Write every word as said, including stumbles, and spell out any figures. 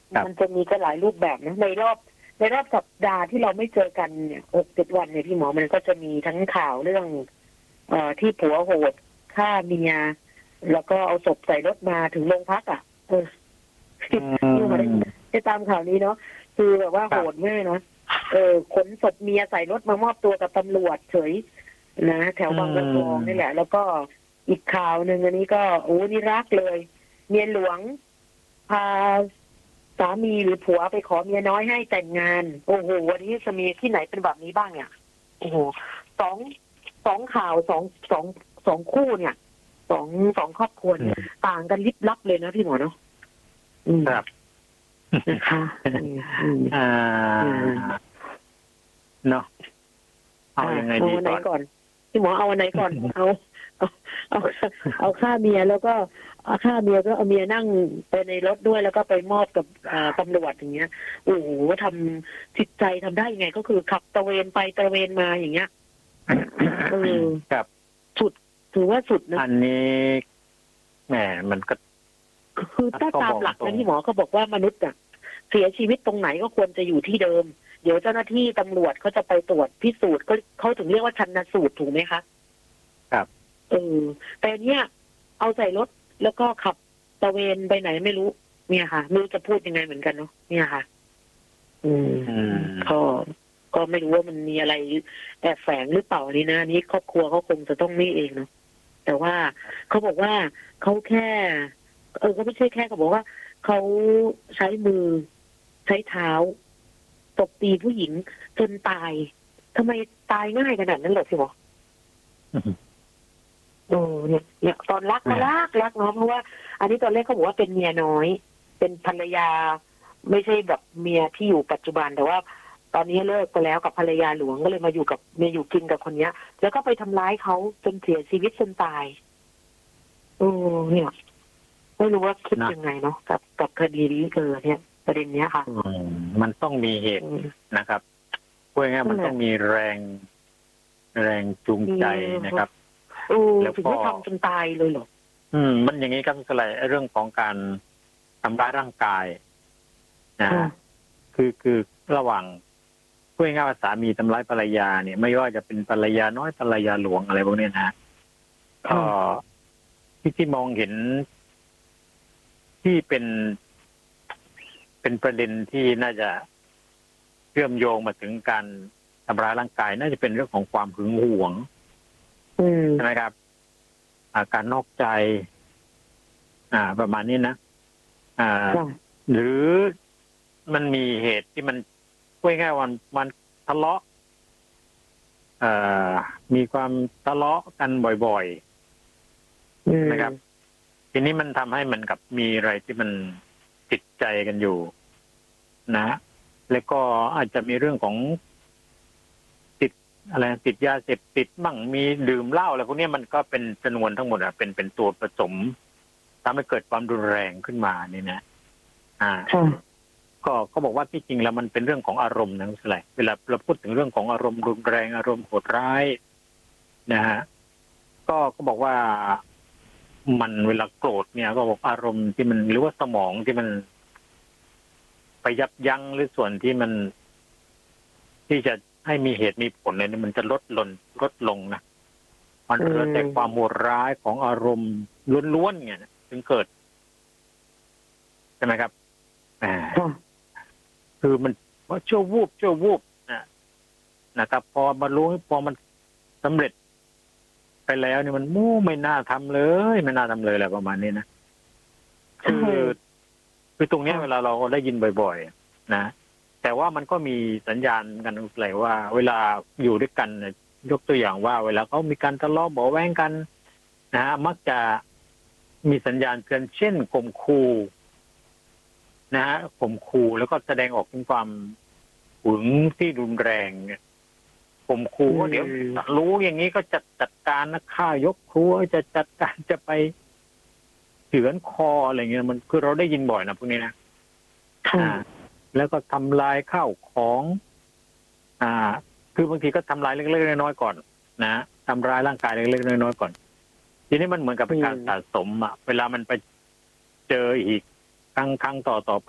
มันจะมีก็หลายรูปแบบนะในรอบในรอบสัปดาห์ที่เราไม่เจอกันเนี่ยหกเจ็ดวันเนี่ยพี่หมอมันก็จะมีทั้งข่าวเรื่องเอ่อที่ผัวโหดฆ่าเมียแล้วก็เอาศพใส่รถมาถึงโรงพักอ่ะเออพี่หมอได้ได้ตามข่าวนี้เนาะคือแบบว่าโหดมากนะเออขนศพเมียใส่รถมามอบตัวกับตำรวจเฉยนะแถวบางบัวทองนี่แหละแล้วก็อีกข่าวหนึ่งอันนี้ก็โอ้นี่รักเลยเมียหลวงพาสามีหรือผัวไปขอเมียน้อยให้แต่งงานโอ้โหวันนี้จะมีที่ไหนเป็นแบบนี้บ้างเนี่ยโอ้โหสองสองข่าวสองสองสองคู่เนี่ยสองสองครอบครัวต่างกันลิบลับเลยนะพี่หมอเนาะครับนะคะอ่าเนาะเอายังไงดีก่อนพี่หมอเอาอันไหนก่อนเอาเอาเอาเอาฆ่าเมียแล้วก็ฆ่าเมียก็เอาเมียนั่งไปในรถด้วยแล้วก็ไปมอบกับตำรวจอย่างเงี้ยโอ้โหทำจิตใจทำได้ยังไงก็คือขับตระเวนไปตระเวนมาอย่างเงี้ยเออครับสุดถือว่าสุดนะอันนี้แหมมันก็คือถ้าตามหลักนะพี่หมอเขาบอกว่ามนุษย์อ่ะเสียชีวิตตรงไหนก็ควรจะอยู่ที่เดิมเดี๋ยวเจ้าหน้าที่ตำรวจเขาจะไปตรวจพิสูจน์ก็เขาถึงเรียกว่าชันสูตรถูกไหมคะครับเออแต่เนี้ยเอาใส่รถแล้วก็ขับตระเวนไปไหนไม่รู้เนี่ยค่ะไม่รู้จะพูดยังไงเหมือนกันเนาะเนี่ยค่ะ อืมก็ก็ไม่รู้ว่ามันมีอะไรแอบแฝงหรือเปล่านี่นะนี่ครอบครัวเขาคงจะต้องนี่เองเนาะแต่ว่าเขาบอกว่าเขาแค่เออก็ไม่ใช่แค่เขาบอกว่าเขาใช้มือใช้เท้าตบตีผู้หญิงจนตายทำไมตายง่ายขนาดนั้นเหรอพี่หมอโอ้เนี่ยเนี่ยตอนรักก็รักรักเนาะเพราะว่าอันนี้ตอนแรกเขาบอกว่าเป็นเมียน้อยเป็นภรรยาไม่ใช่แบบเมียที่อยู่ปัจจุบันแต่ว่าตอนนี้เลิกไปแล้วกับภรรยาหลวงก็เลยมาอยู่กับเมียอยู่กินกับคนเนี้ยแล้วก็ไปทำร้ายเขาจนเสียชีวิตจนตายโอ้เนี่ยไม่รู้ว่าคิดยังไงเนาะกับกับคดีนี้เกิดเนี่ยประเด็นเนี้ยค่ะมันต้องมีเหตุนะครับพูดง่ายๆมันต้องมีแรงแรงจูงใจนะครับแล้วถึงไม่ทำจนตายเลยเหรออืมมันอย่างนี้ครับสไลด์เรื่องของการทำร้ายร่างกายนะคือคือระหว่างพูดง่ายๆว่าสามีทำร้ายภรรยาเนี่ยไม่ว่าจะเป็นภรรยาน้อยภรรยาหลวงอะไรพวกนี้นะก็ที่ที่มองเห็นที่เป็นเป็นประเด็นที่น่าจะเชื่อมโยงมาถึงการทำร้ายร่างกายน่าจะเป็นเรื่องของความหึงหวงใช่ไหมครับอาการนอกใจ อ่า ประมาณนี้นะอ่าหรือมันมีเหตุที่มันพูดง่ายๆวันมันทะเลาะเอ่อมีความทะเลาะกันบ่อยๆนะครับทีนี้มันทำให้มันกับมีอะไรที่มันติดใจกันอยู่นะแล้วก็อาจจะมีเรื่องของติดอะไรติดยาเสพติดบ้างมีดื่มเหล้าอะไรพวกนี้มันก็เป็นจำนวนทั้งหมดอ่ะเป็นเป็นตัวผสมทำให้เกิดความรุนแรงขึ้นมานี่นะอ่าก็เขาบอกว่าที่จริงแล้วมันเป็นเรื่องของอารมณ์นะคุณสไลเวลาเราพูดถึงเรื่องของอารมณ์รุนแรงอารมณ์โหดร้ายนะฮะก็ก็บอกว่ามันเวลาโกรธเนี่ยก็บอกอารมณ์ที่มันหรือว่าสมองที่มันไปยับยั้งหรือส่วนที่มันที่จะให้มีเหตุมีผลเนี่ยมันจะลดลงลดลงนะมันเกิดแต่ความโหดร้ายของอารมณ์ล้วนๆเนี่ยถึงเกิดใช่ไหมครับอ่าคือมันว่าชั่ววูบชั่ววูบนะนะครับพอมารู้พอมันสำเร็จไปแล้วนี่มันมู่ไม่น่าทำเลยไม่น่าทำเลยแหละประมาณนี้นะคือคือตรงนี้เวลาเราได้ยินบ่อยๆนะแต่ว่ามันก็มีสัญญาณกันอะไรว่าเวลาอยู่ด้วยกันยกตัวอย่างว่าเวลาเขามีการทะเลาะเบาะแว้งกันนะฮะมักจะมีสัญญาณเตือนเช่นข่มขู่นะฮะข่มขู่แล้วก็แสดงออกถึงความหึงที่รุนแรงเนี่ยข่มขู่ว่าเดี๋ยวรู้อย่างนี้ก็จะจัดการนะฆ่ายกครัวจะจัดการจะไปเฉือนคออะไรเงี้ยมันคือเราได้ยินบ่อยนะพวกนี้นะอ่าแล้วก็ทำลายข้าวของอ่าคือบางทีก็ทำลายเล็กๆน้อยๆก่อนนะทำร้ายร่างกายเล็กๆน้อยๆก่อนทีนี้มันเหมือนกับเป็นการสะสมอ่ะเวลามันไปเจออีกครั้งครั้งต่อต่อไป